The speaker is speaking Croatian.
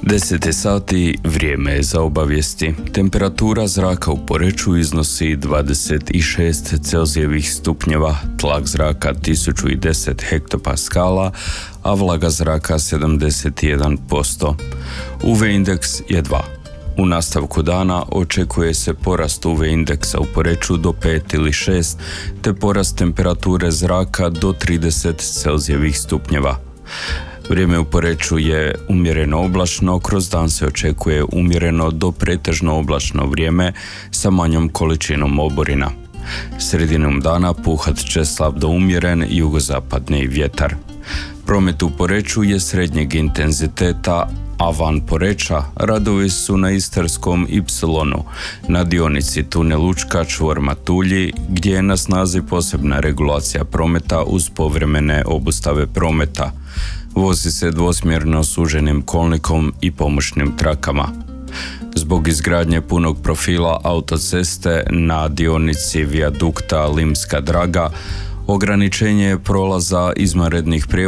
10 je sati, vrijeme je za obavijesti. Temperatura zraka u Poreču iznosi 26 Celzijevih stupnjeva, tlak zraka 1010 hektopaskala, a vlaga zraka 71%. UV indeks je 2. U nastavku dana očekuje se porast UV indeksa u Poreču do 5 ili 6, te porast temperature zraka do 30 Celzijevih stupnjeva. Vrijeme u Poreču je umjereno oblačno, kroz dan se očekuje umjereno do pretežno oblačno vrijeme sa manjom količinom oborina. Sredinom dana puhat će slab do umjeren jugozapadni vjetar. Promet u Poreču je srednjeg intenziteta, a van Poreča radovi su na Istarskom Y, na dionici tunel Učka čvor Matulji, gdje je na snazi posebna regulacija prometa uz povremene obustave prometa. Vozi se dvosmjerno suženim kolnikom i pomoćnim trakama. Zbog izgradnje punog profila autoceste na dionici vijadukta Limska Draga, ograničenje je prolaza izvanrednih prijevoza